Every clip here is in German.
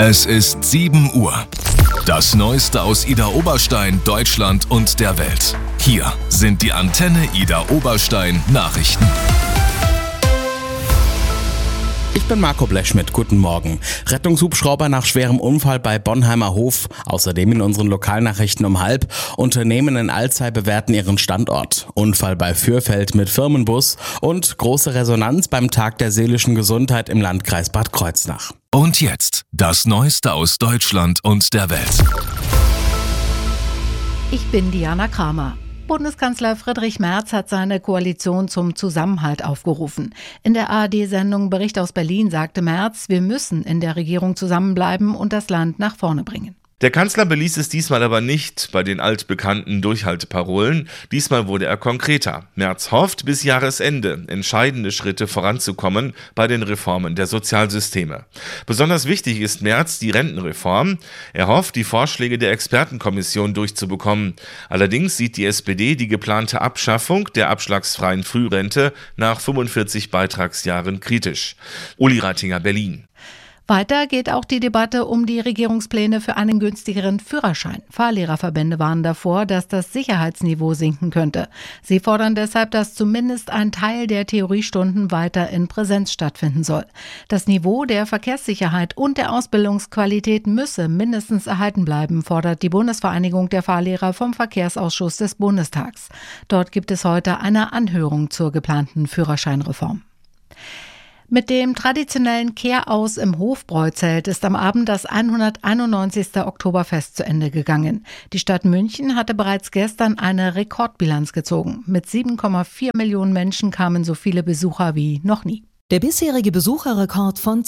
Es ist 7 Uhr. Das Neueste aus Idar-Oberstein, Deutschland und der Welt. Hier sind die Antenne Idar-Oberstein Nachrichten. Ich bin Marco Blechschmidt, guten Morgen. Rettungshubschrauber nach schwerem Unfall bei Bonheimer Hof. Außerdem in unseren Lokalnachrichten um 12:30. Unternehmen in Alzey bewerten ihren Standort. Unfall bei Fürfeld mit Firmenbus und große Resonanz beim Tag der seelischen Gesundheit im Landkreis Bad Kreuznach. Und jetzt das Neueste aus Deutschland und der Welt. Ich bin Diana Kramer. Bundeskanzler Friedrich Merz hat seine Koalition zum Zusammenhalt aufgerufen. In der ARD-Sendung Bericht aus Berlin sagte Merz, wir müssen in der Regierung zusammenbleiben und das Land nach vorne bringen. Der Kanzler beließ es diesmal aber nicht bei den altbekannten Durchhalteparolen. Diesmal wurde er konkreter. Merz hofft, bis Jahresende entscheidende Schritte voranzukommen bei den Reformen der Sozialsysteme. Besonders wichtig ist Merz die Rentenreform. Er hofft, die Vorschläge der Expertenkommission durchzubekommen. Allerdings sieht die SPD die geplante Abschaffung der abschlagsfreien Frührente nach 45 Beitragsjahren kritisch. Uli Rattinger, Berlin. Weiter geht auch die Debatte um die Regierungspläne für einen günstigeren Führerschein. Fahrlehrerverbände warnen davor, dass das Sicherheitsniveau sinken könnte. Sie fordern deshalb, dass zumindest ein Teil der Theoriestunden weiter in Präsenz stattfinden soll. Das Niveau der Verkehrssicherheit und der Ausbildungsqualität müsse mindestens erhalten bleiben, fordert die Bundesvereinigung der Fahrlehrer vom Verkehrsausschuss des Bundestags. Dort gibt es heute eine Anhörung zur geplanten Führerscheinreform. Mit dem traditionellen Kehraus im Hofbräuzelt ist am Abend das 191. Oktoberfest zu Ende gegangen. Die Stadt München hatte bereits gestern eine Rekordbilanz gezogen. Mit 7,4 Millionen Menschen kamen so viele Besucher wie noch nie. Der bisherige Besucherrekord von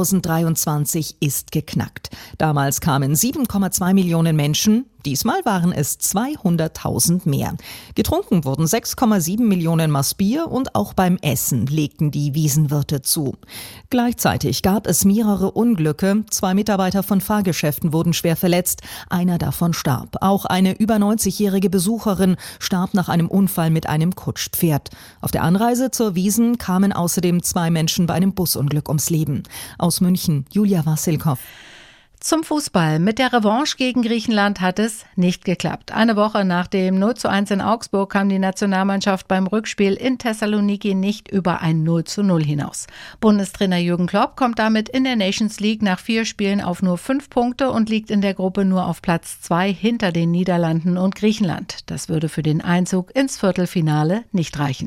2023 ist geknackt. Damals kamen 7,2 Millionen Menschen, diesmal waren es 200.000 mehr. Getrunken wurden 6,7 Millionen Maß Bier und auch beim Essen legten die Wiesenwirte zu. Gleichzeitig gab es mehrere Unglücke. 2 Mitarbeiter von Fahrgeschäften wurden schwer verletzt, einer davon starb. Auch eine über 90-jährige Besucherin starb nach einem Unfall mit einem Kutschpferd. Auf der Anreise zur Wiesn kamen außerdem 2 Menschen bei einem Busunglück ums Leben. Aus München, Julia Wassilkow. Zum Fußball. Mit der Revanche gegen Griechenland hat es nicht geklappt. Eine Woche nach dem 0:1 in Augsburg kam die Nationalmannschaft beim Rückspiel in Thessaloniki nicht über ein 0:0 hinaus. Bundestrainer Jürgen Klopp kommt damit in der Nations League nach 4 Spielen auf nur 5 Punkte und liegt in der Gruppe nur auf Platz 2 hinter den Niederlanden und Griechenland. Das würde für den Einzug ins Viertelfinale nicht reichen.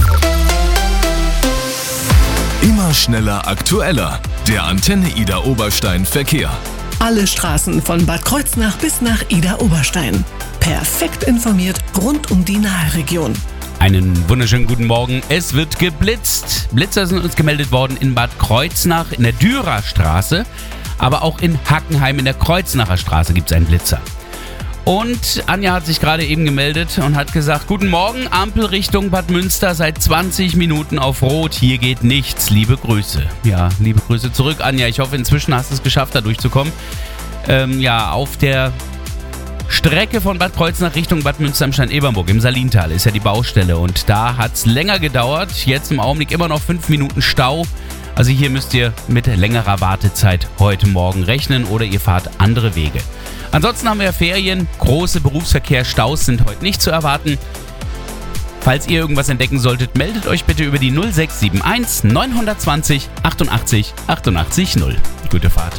Immer schneller, aktueller. Der Antenne Idar-Oberstein Verkehr. Alle Straßen von Bad Kreuznach bis nach Idar-Oberstein. Perfekt informiert rund um die Naheregion. Einen wunderschönen guten Morgen. Es wird geblitzt. Blitzer sind uns gemeldet worden in Bad Kreuznach in der Dürer Straße. Aber auch in Hackenheim in der Kreuznacher Straße gibt es einen Blitzer. Und Anja hat sich gerade eben gemeldet und hat gesagt, guten Morgen, Ampel Richtung Bad Münster, seit 20 Minuten auf Rot, hier geht nichts, liebe Grüße. Ja, liebe Grüße zurück, Anja, ich hoffe, inzwischen hast du es geschafft, da durchzukommen. Auf der Strecke von Bad Kreuznach Richtung Bad Münster am Stein-Ebernburg im Salintal ist ja die Baustelle und da hat es länger gedauert, jetzt im Augenblick immer noch 5 Minuten Stau. Also hier müsst ihr mit längerer Wartezeit heute Morgen rechnen oder ihr fahrt andere Wege. Ansonsten haben wir Ferien, große Berufsverkehrsstaus sind heute nicht zu erwarten. Falls ihr irgendwas entdecken solltet, meldet euch bitte über die 0671 920 88 88 0. Gute Fahrt.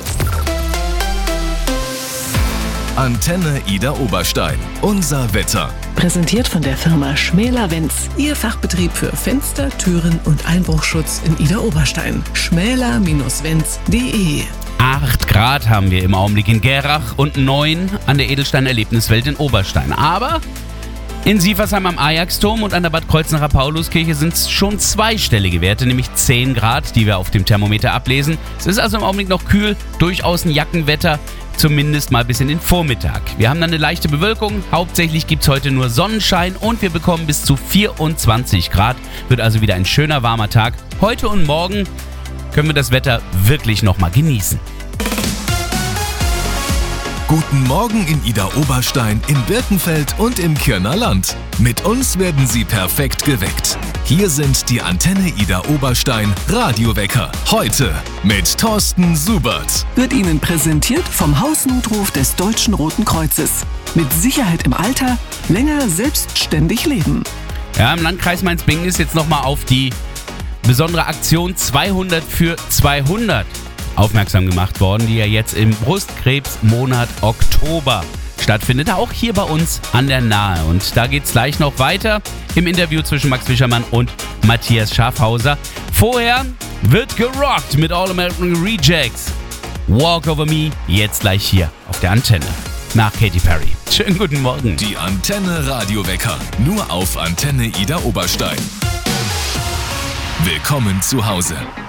Antenne Idar-Oberstein. Unser Wetter. Präsentiert von der Firma Schmäler-Wenz. Ihr Fachbetrieb für Fenster, Türen und Einbruchschutz in Idar-Oberstein. schmäler-wenz.de 8 Grad haben wir im Augenblick in Gerach und 9 an der Edelstein-Erlebniswelt in Oberstein. Aber in Sieversheim am Ajaxturm und an der Bad Kreuznacher Pauluskirche sind es schon zweistellige Werte, nämlich 10 Grad, die wir auf dem Thermometer ablesen. Es ist also im Augenblick noch kühl, durchaus ein Jackenwetter, zumindest mal bis in den Vormittag. Wir haben dann eine leichte Bewölkung, hauptsächlich gibt es heute nur Sonnenschein und wir bekommen bis zu 24 Grad. Wird also wieder ein schöner, warmer Tag. Heute und morgen können wir das Wetter wirklich nochmal genießen. Guten Morgen in Idar-Oberstein, in Birkenfeld und im Kirner Land. Mit uns werden Sie perfekt geweckt. Hier sind die Antenne Idar-Oberstein Radiowecker. Heute mit Thorsten Subert. Wird Ihnen präsentiert vom Hausnotruf des Deutschen Roten Kreuzes. Mit Sicherheit im Alter, länger selbstständig leben. Ja, im Landkreis Mainz-Bingen ist jetzt nochmal auf die besondere Aktion 200 für 200 aufmerksam gemacht worden, die ja jetzt im Brustkrebsmonat Oktober stattfindet, auch hier bei uns an der Nahe. Und da geht's gleich noch weiter im Interview zwischen Max Fischermann und Matthias Schafhauser. Vorher wird gerockt mit All American Rejects. Walk Over Me, jetzt gleich hier auf der Antenne. Nach Katy Perry. Schönen guten Morgen. Die Antenne Radiowecker, nur auf Antenne Idar-Oberstein. Willkommen zu Hause.